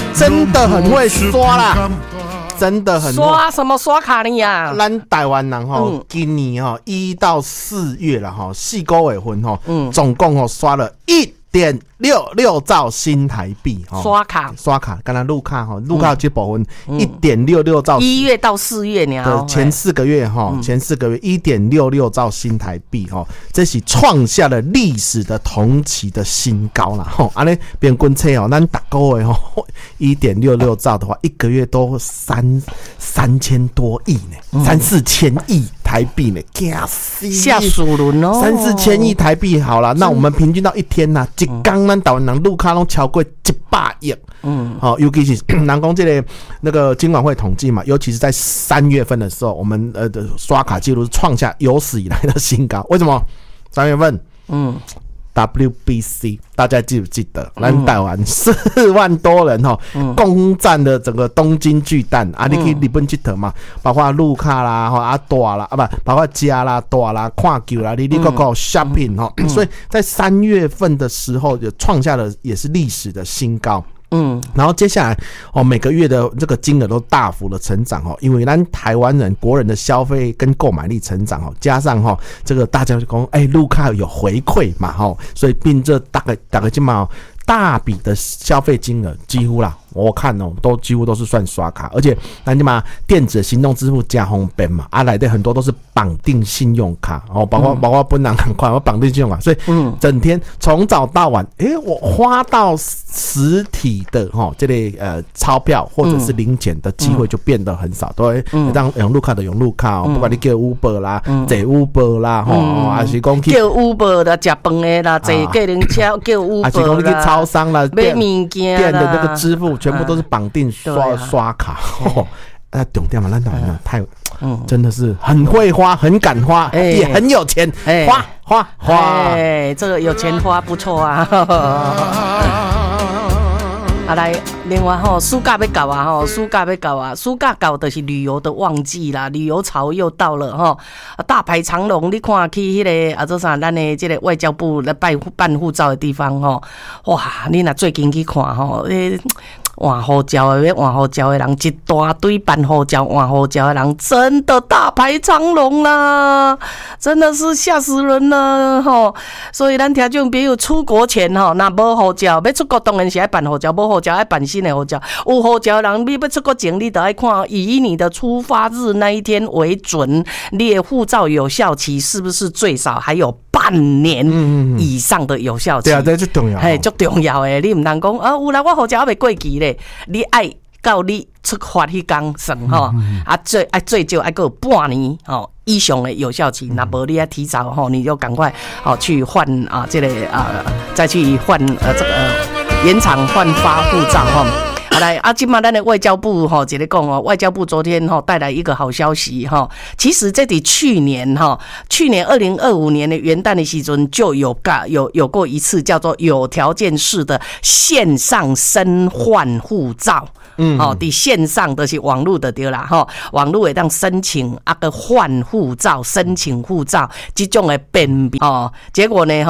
真的很会刷啦，真的很刷什么刷卡呢呀？ 咱台湾人吼，今年吼1到4月啦吼，4个月份吼，总共吼刷了1.66兆新台币哈，刷卡，刚才路卡哈，路卡这部分1.66兆 ，1月到4月呢的前4个月哈，前4个月1.66兆新台币哈，这是创下了历史的同期的新高啦哈。安尼平均测哦，咱大个月吼1.66兆的话，一个月都3000多亿呢，3-4千亿台币呢， 吓死人哦 ！3-4千亿台币好了，那我们平均到一天呐，一天咱台湾人路卡拢超过100亿。好，尤其是人讲这个那个金管会统计嘛，尤其是在3月份的时候，我们的刷卡记录是创下有史以来的新高。为什么？3月份，WBC 大家记不记得？咱台湾4万多人攻占了整个东京巨蛋啊！你可以日本去投嘛，包括路卡啦、大啦不，包括家啦、大啦、看球啦，你个 shopping 所以在3月份的时候就创下了也是历史的新高。然后接下来每个月的这个金额都大幅的成长因为咱台湾人国人的消费跟购买力成长加上这个大家就讲路卡有回馈嘛所以并这大概今嘛大笔的消费金额几乎啦，我看都几乎都是算刷卡，而且咱就嘛电子行动支付加方便嘛，来的很多都是绑定信用卡包括本人很快我绑定信用卡，所以整天从早到晚，我花到实体的这类钞票或者是零钱的机会就变得很少，都会让用路卡的用路卡不管你叫 Uber 啦、坐 Uber 啦还是讲叫 Uber 啦、吃饭的啦、坐计程车叫 Uber 啦， 还是讲你去超商啦、 买物件店的那个支付全部都是绑定刷卡。重点嘛，咱台湾人太真的是很会花，很敢花，也很有钱，花， 这个有钱花不错啊。来，另外暑假要到啊，暑假到就是旅游的旺季啦，旅游潮又到了大排长龙，你看去迄个做啥？咱的这个外交部来办护照的地方哇，你若最近去看换护照的人，一大堆办护照换护照的人，真的大排长龙啦，真的是吓死人了所以咱听众朋友出国前那无护照要出国，当然是要办护照，无护照要办新的护照。有护照的人，你要出国前，你就要看以你的出发日那一天为准，你的护照有效期是不是最少还有半年以上的有效期？ 对啊，这最重要， 最重要的，你唔能讲有啦，我护照还未过期咧，你爱到你出发迄天算最少还有半年以上的有效期，那无你要提早你就赶快去换这个再去换这个延长换发护照好来今嘛咱的外交部一个讲外交部昨天带来一个好消息其实这里去年2025年的元旦的时阵就有过一次叫做有条件式的线上申换护照。在线上就是网络的对啦网络会当申请个换护照、申请护照这种的便利结果呢